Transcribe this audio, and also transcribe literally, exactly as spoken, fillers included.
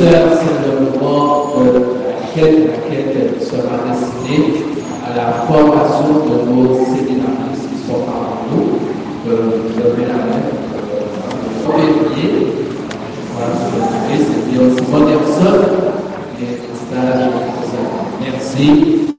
sœurs, c'est le moment de laquelle, laquelle sera destinée à la formation de nos séminaristes qui sont parmi nous. Vous levez la main. Olivier, voilà, c'est bien aussi Anderson et stage. Merci.